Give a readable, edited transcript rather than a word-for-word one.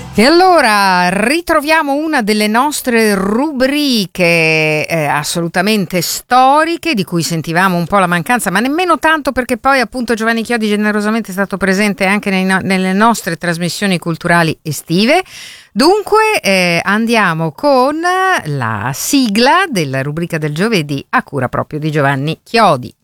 E allora ritroviamo una delle nostre rubriche assolutamente storiche, di cui sentivamo un po' la mancanza, ma nemmeno tanto, perché poi appunto Giovanni Chiodi generosamente è stato presente anche nelle nostre trasmissioni culturali estive. Dunque andiamo con la sigla della rubrica del giovedì a cura proprio di Giovanni Chiodi.